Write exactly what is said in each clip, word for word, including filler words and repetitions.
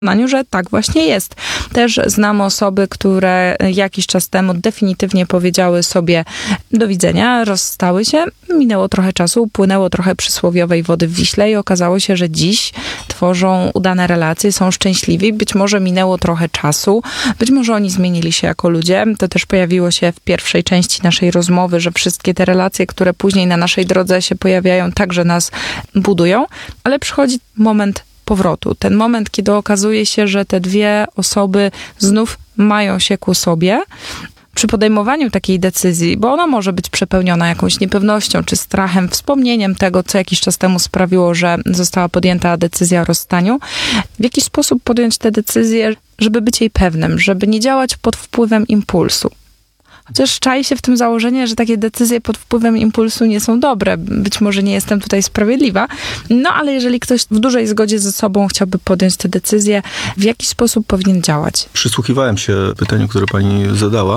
przekonaniu, że tak właśnie jest. Też znam osoby, które jakiś czas temu definitywnie powiedziały sobie do widzenia, rozstały się, minęło trochę czasu, upłynęło trochę przysłowiowej wody w Wiśle i okazało się, że dziś tworzą udane relacje, są szczęśliwi. Być może minęło trochę czasu, być może oni zmienili się jako ludzie. To też pojawiło się w pierwszej części naszej rozmowy, że wszystkie te relacje, które później na naszej drodze się pojawiają, także nas budują, ale przychodzi moment powrotu. Ten moment, kiedy okazuje się, że te dwie osoby znów mają się ku sobie. Przy podejmowaniu takiej decyzji, bo ona może być przepełniona jakąś niepewnością czy strachem, wspomnieniem tego, co jakiś czas temu sprawiło, że została podjęta decyzja o rozstaniu, w jakiś sposób podjąć tę decyzję, żeby być jej pewnym, żeby nie działać pod wpływem impulsu. Chociaż czai się w tym założenie, że takie decyzje pod wpływem impulsu nie są dobre. Być może nie jestem tutaj sprawiedliwa, no ale jeżeli ktoś w dużej zgodzie ze sobą chciałby podjąć tę decyzję, w jaki sposób powinien działać? Przysłuchiwałem się pytaniu, które pani zadała,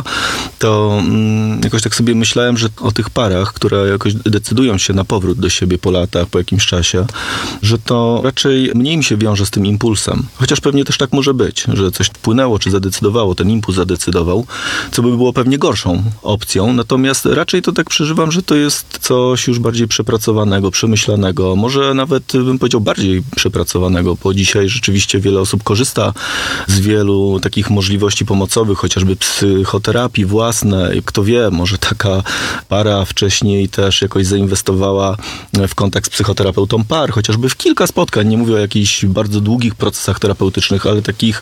to mm, jakoś tak sobie myślałem, że o tych parach, które jakoś decydują się na powrót do siebie po latach, po jakimś czasie, że to raczej mniej mi się wiąże z tym impulsem. Chociaż pewnie też tak może być, że coś wpłynęło, czy zadecydowało, ten impuls zadecydował, co by było pewnie gorszą opcją, natomiast raczej to tak przeżywam, że to jest coś już bardziej przepracowanego, przemyślanego, może nawet bym powiedział bardziej przepracowanego, bo dzisiaj rzeczywiście wiele osób korzysta z wielu takich możliwości pomocowych, chociażby psychoterapii własnej. Kto wie, może taka para wcześniej też jakoś zainwestowała w kontakt z psychoterapeutą par, chociażby w kilka spotkań, nie mówię o jakichś bardzo długich procesach terapeutycznych, ale takich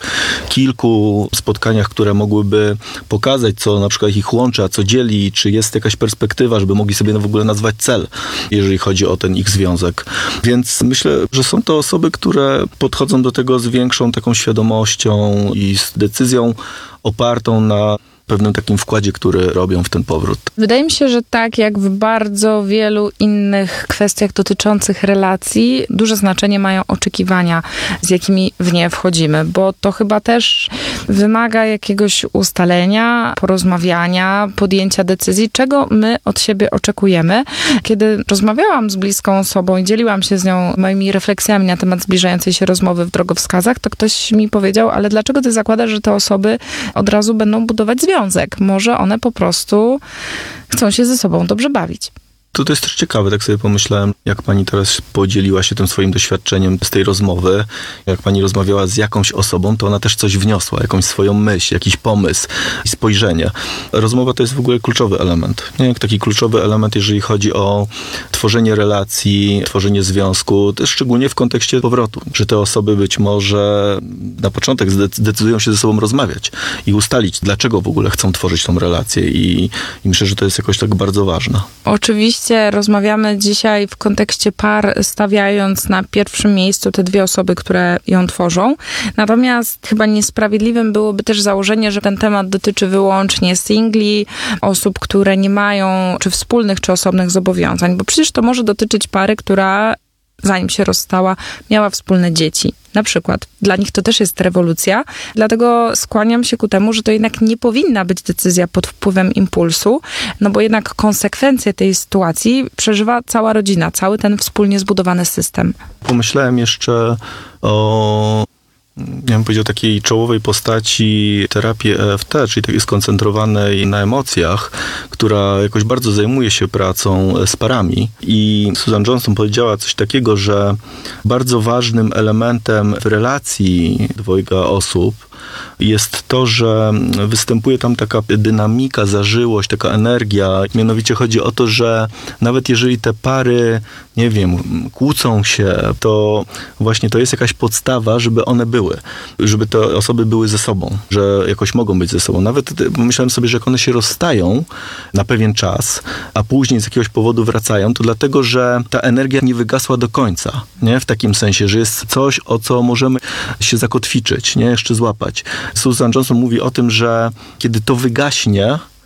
kilku spotkaniach, które mogłyby pokazać, co na przykład ich łączy, a co dzieli, czy jest jakaś perspektywa, żeby mogli sobie w ogóle nazwać cel, jeżeli chodzi o ten ich związek. Więc myślę, że są to osoby, które podchodzą do tego z większą taką świadomością i z decyzją opartą na pewnym takim wkładzie, który robią w ten powrót. Wydaje mi się, że tak jak w bardzo wielu innych kwestiach dotyczących relacji, duże znaczenie mają oczekiwania, z jakimi w nie wchodzimy, bo to chyba też wymaga jakiegoś ustalenia, porozmawiania, podjęcia decyzji, czego my od siebie oczekujemy. Kiedy rozmawiałam z bliską osobą i dzieliłam się z nią moimi refleksjami na temat zbliżającej się rozmowy w drogowskazach, to ktoś mi powiedział, ale dlaczego ty zakładasz, że te osoby od razu będą budować związek? Może one po prostu chcą się ze sobą dobrze bawić. To, to jest też ciekawe, tak sobie pomyślałem, jak pani teraz podzieliła się tym swoim doświadczeniem z tej rozmowy. Jak pani rozmawiała z jakąś osobą, to ona też coś wniosła, jakąś swoją myśl, jakiś pomysł i spojrzenie. Rozmowa to jest w ogóle kluczowy element. Nie? Taki kluczowy element, jeżeli chodzi o tworzenie relacji, tworzenie związku, też szczególnie w kontekście powrotu. Że te osoby być może na początek zdecydują się ze sobą rozmawiać i ustalić, dlaczego w ogóle chcą tworzyć tą relację i, i myślę, że to jest jakoś tak bardzo ważne. Oczywiście rozmawiamy dzisiaj w kontekście par, stawiając na pierwszym miejscu te dwie osoby, które ją tworzą. Natomiast chyba niesprawiedliwym byłoby też założenie, że ten temat dotyczy wyłącznie singli, osób, które nie mają czy wspólnych, czy osobnych zobowiązań, bo przecież to może dotyczyć pary, która zanim się rozstała, miała wspólne dzieci. Na przykład. Dla nich to też jest rewolucja. Dlatego skłaniam się ku temu, że to jednak nie powinna być decyzja pod wpływem impulsu, no bo jednak konsekwencje tej sytuacji przeżywa cała rodzina, cały ten wspólnie zbudowany system. Pomyślałem jeszcze o ja bym powiedział, takiej czołowej postaci terapii E F T, czyli takiej skoncentrowanej na emocjach, która jakoś bardzo zajmuje się pracą z parami. I Susan Johnson powiedziała coś takiego, że bardzo ważnym elementem w relacji dwojga osób jest to, że występuje tam taka dynamika, zażyłość, taka energia. Mianowicie chodzi o to, że nawet jeżeli te pary, nie wiem, kłócą się, to właśnie to jest jakaś podstawa, żeby one były. Żeby te osoby były ze sobą, że jakoś mogą być ze sobą. Nawet pomyślałem sobie, że jak one się rozstają na pewien czas, a później z jakiegoś powodu wracają, to dlatego, że ta energia nie wygasła do końca. Nie? W takim sensie, że jest coś, o co możemy się zakotwiczyć, nie? Jeszcze złapać. Susan Johnson mówi o tym, że kiedy to wygaśnie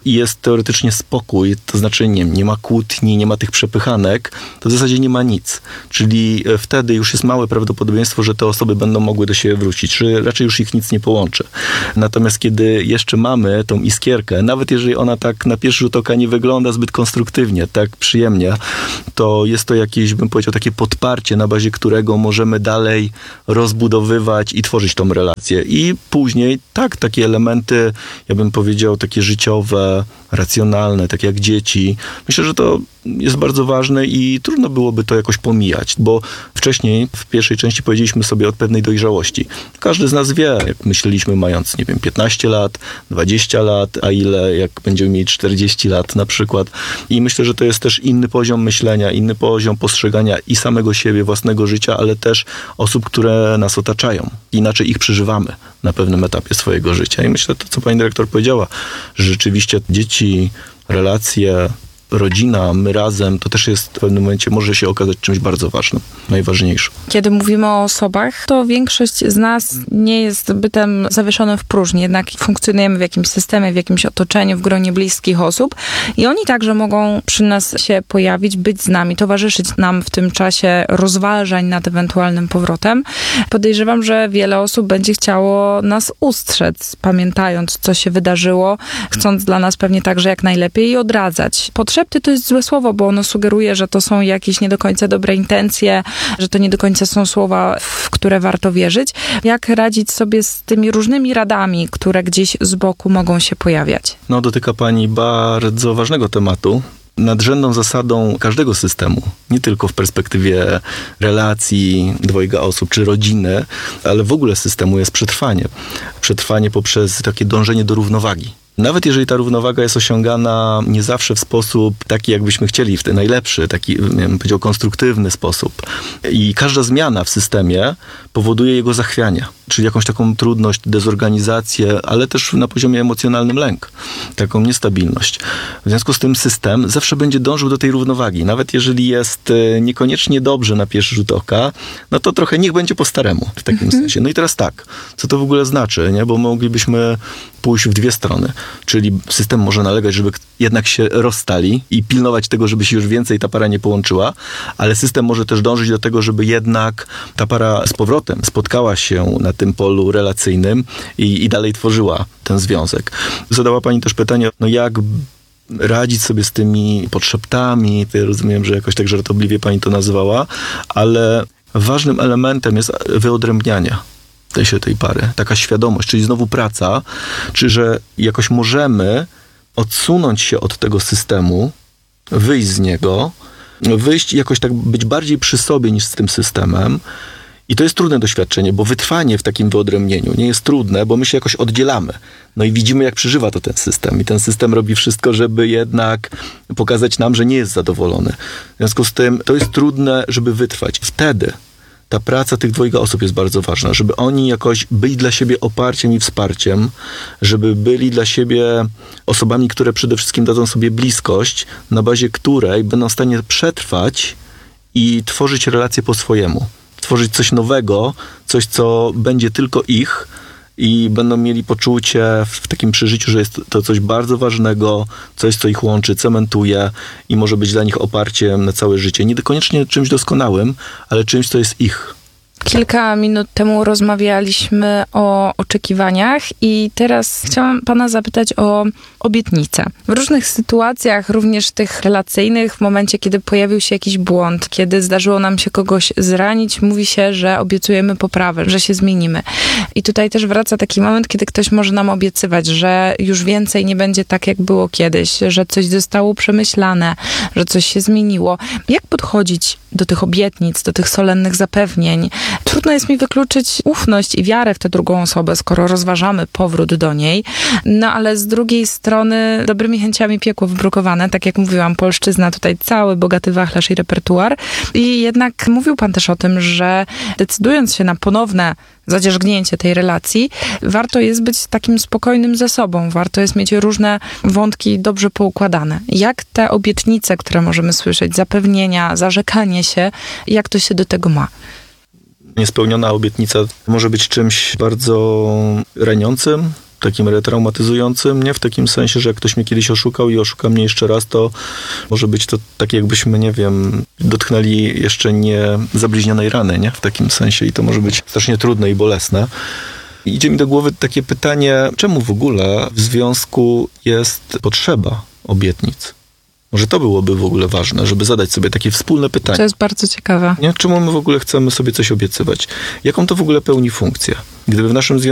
i jest teoretycznie spokój, to znaczy nie, nie ma kłótni, nie ma tych przepychanek, to w zasadzie nie ma nic. Czyli wtedy już jest małe prawdopodobieństwo, że te osoby będą mogły do siebie wrócić, czy raczej już ich nic nie połączy. Natomiast kiedy jeszcze mamy tą iskierkę, nawet jeżeli ona tak na pierwszy rzut oka nie wygląda zbyt konstruktywnie, tak przyjemnie, to jest to jakieś, bym powiedział, takie podparcie, na bazie którego możemy dalej rozbudowywać i tworzyć tą relację. I później, tak, takie elementy, ja bym powiedział, takie życiowe, racjonalne, tak jak dzieci. Myślę, że to jest bardzo ważne i trudno byłoby to jakoś pomijać, bo wcześniej w pierwszej części powiedzieliśmy sobie o pewnej dojrzałości. Każdy z nas wie, jak myśleliśmy mając, nie wiem, piętnaście lat, dwadzieścia lat, a ile jak będziemy mieli czterdzieści lat na przykład. I myślę, że to jest też inny poziom myślenia, inny poziom postrzegania i samego siebie, własnego życia, ale też osób, które nas otaczają. Inaczej ich przeżywamy na pewnym etapie swojego życia. I myślę, to co pani dyrektor powiedziała, że rzeczywiście dzieci, relacje, rodzina, my razem, to też jest w pewnym momencie może się okazać czymś bardzo ważnym, najważniejszym. Kiedy mówimy o osobach, to większość z nas nie jest bytem zawieszonym w próżni, jednak funkcjonujemy w jakimś systemie, w jakimś otoczeniu, w gronie bliskich osób i oni także mogą przy nas się pojawić, być z nami, towarzyszyć nam w tym czasie rozważań nad ewentualnym powrotem. Podejrzewam, że wiele osób będzie chciało nas ustrzec, pamiętając, co się wydarzyło, chcąc dla nas pewnie także jak najlepiej i odradzać. Potrzepty to jest złe słowo, bo ono sugeruje, że to są jakieś nie do końca dobre intencje, że to nie do końca są słowa, w które warto wierzyć. Jak radzić sobie z tymi różnymi radami, które gdzieś z boku mogą się pojawiać? No, dotyka pani bardzo ważnego tematu. Nadrzędną zasadą każdego systemu, nie tylko w perspektywie relacji dwojga osób czy rodziny, ale w ogóle systemu jest przetrwanie. Przetrwanie poprzez takie dążenie do równowagi. Nawet jeżeli ta równowaga jest osiągana nie zawsze w sposób taki, jakbyśmy chcieli, w ten najlepszy, taki, bym powiedział, konstruktywny sposób. I każda zmiana w systemie powoduje jego zachwianie, czyli jakąś taką trudność, dezorganizację, ale też na poziomie emocjonalnym lęk, taką niestabilność. W związku z tym system zawsze będzie dążył do tej równowagi. Nawet jeżeli jest niekoniecznie dobrze na pierwszy rzut oka, no to trochę niech będzie po staremu w takim sensie. No i teraz tak, co to w ogóle znaczy, nie? Bo moglibyśmy pójść w dwie strony. Czyli system może nalegać, żeby jednak się rozstali i pilnować tego, żeby się już więcej ta para nie połączyła, ale system może też dążyć do tego, żeby jednak ta para z powrotem spotkała się na tym polu relacyjnym i, i dalej tworzyła ten związek. Zadała pani też pytanie, no jak radzić sobie z tymi podszeptami, to ja rozumiem, że jakoś tak żartobliwie pani to nazywała, ale ważnym elementem jest wyodrębnianie się tej pary. Taka świadomość, czyli znowu praca, czy że jakoś możemy odsunąć się od tego systemu, wyjść z niego, wyjść i jakoś tak być bardziej przy sobie niż z tym systemem. I to jest trudne doświadczenie, bo wytrwanie w takim wyodrębnieniu nie jest trudne, bo my się jakoś oddzielamy. No i widzimy, jak przeżywa to ten system. I ten system robi wszystko, żeby jednak pokazać nam, że nie jest zadowolony. W związku z tym to jest trudne, żeby wytrwać. Wtedy ta praca tych dwojga osób jest bardzo ważna, żeby oni jakoś byli dla siebie oparciem i wsparciem, żeby byli dla siebie osobami, które przede wszystkim dadzą sobie bliskość, na bazie której będą w stanie przetrwać i tworzyć relacje po swojemu. Tworzyć coś nowego, coś, co będzie tylko ich i będą mieli poczucie w takim przeżyciu, że jest to coś bardzo ważnego, coś, co ich łączy, cementuje i może być dla nich oparciem na całe życie. Niekoniecznie czymś doskonałym, ale czymś, co jest ich. Kilka minut temu rozmawialiśmy o oczekiwaniach i teraz chciałam pana zapytać o obietnice. W różnych sytuacjach, również tych relacyjnych, w momencie, kiedy pojawił się jakiś błąd, kiedy zdarzyło nam się kogoś zranić, mówi się, że obiecujemy poprawę, że się zmienimy. I tutaj też wraca taki moment, kiedy ktoś może nam obiecywać, że już więcej nie będzie tak, jak było kiedyś, że coś zostało przemyślane, że coś się zmieniło. Jak podchodzić do tych obietnic, do tych solennych zapewnień? Trudno jest mi wykluczyć ufność i wiarę w tę drugą osobę, skoro rozważamy powrót do niej. No ale z drugiej strony dobrymi chęciami piekło wybrukowane. Tak jak mówiłam, polszczyzna, tutaj cały bogaty wachlarz i repertuar. I jednak mówił pan też o tym, że decydując się na ponowne zadzierzgnięcie tej relacji, warto jest być takim spokojnym ze sobą. Warto jest mieć różne wątki dobrze poukładane. Jak te obietnice, które możemy słyszeć, zapewnienia, zarzekanie się, jak to się do tego ma? Niespełniona obietnica może być czymś bardzo raniącym, takim retraumatyzującym, nie? W takim sensie, że jak ktoś mnie kiedyś oszukał i oszuka mnie jeszcze raz, to może być to tak, jakbyśmy, nie wiem, dotknęli jeszcze nie zabliźnionej rany, nie? W takim sensie i to może być strasznie trudne i bolesne. Idzie mi do głowy takie pytanie, czemu w ogóle w związku jest potrzeba obietnic? Może to byłoby w ogóle ważne, żeby zadać sobie takie wspólne pytanie. To jest bardzo ciekawe. Nie? Czemu my w ogóle chcemy sobie coś obiecywać? Jaką to w ogóle pełni funkcję? Gdyby w naszym związku